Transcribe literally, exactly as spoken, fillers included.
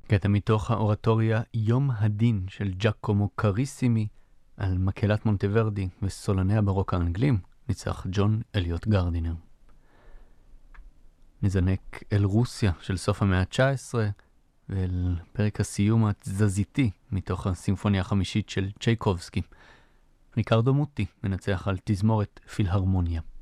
קטע מתוך האורטוריה יום הדין של ג'קומו קריסימי על מקהלת מונטוורדי וסולני הברוק האנגלים, ניצח ג'ון אליוט גרדינר. נזנק אל רוסיה של סוף המאה ה-תשע עשרה ואל פרק הסיום התזזיתי מתוך הסימפוניה החמישית של צ'ייקובסקי. ריקרדו מוטי מנצח על תזמורת פילהרמוניה.